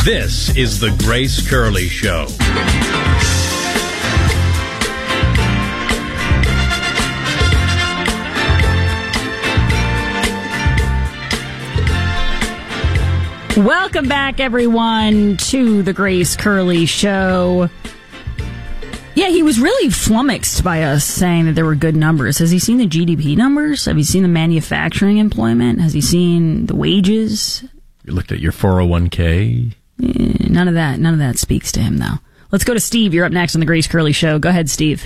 This is the Grace Curley Show. Welcome back, everyone, to the Grace Curley Show. Yeah, he was really flummoxed by us saying that there were good numbers. Has he seen the GDP numbers? Have you seen the manufacturing employment? Has he seen the wages? You looked at your 401k? None of that speaks to him, though. Let's go to Steve. You're up next on the Grace Curley Show. Go ahead, Steve.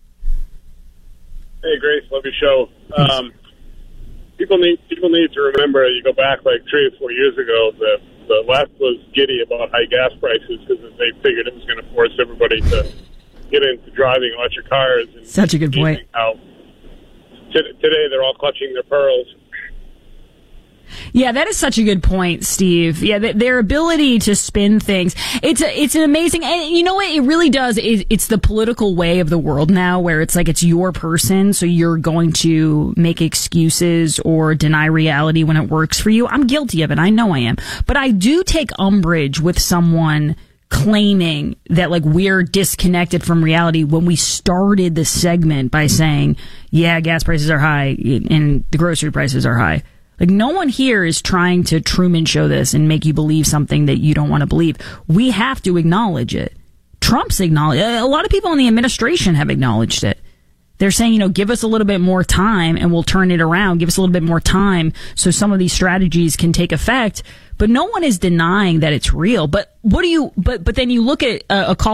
Hey, Grace, love your show. People need to remember, you go back like 3 or 4 years ago, the left was giddy about high gas prices because they figured it was going to force everybody to get into driving electric cars. And such a good point. How today they're all clutching their pearls. Yeah, that is such a good point, Steve. Yeah, their ability to spin things. It's an amazing, and you know what? It really does. It's the political way of the world now where it's like it's your person, so you're going to make excuses or deny reality when it works for you. I'm guilty of it. I know I am. But I do take umbrage with someone claiming that like we're disconnected from reality when we started the segment by saying, yeah, gas prices are high and the grocery prices are high. Like, no one here is trying to Truman Show this and make you believe something that you don't want to believe. We have to acknowledge it. Trump's acknowledged. A lot of people in the administration have acknowledged it. They're saying, give us a little bit more time and we'll turn it around. Give us a little bit more time so some of these strategies can take effect. But no one is denying that it's real. But then you look at a call